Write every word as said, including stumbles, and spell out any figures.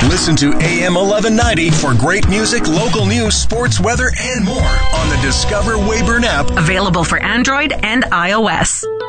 Listen to A M eleven ninety for great music, local news, sports, weather, and more on the Discover Weyburn app. Available for Android and iOS.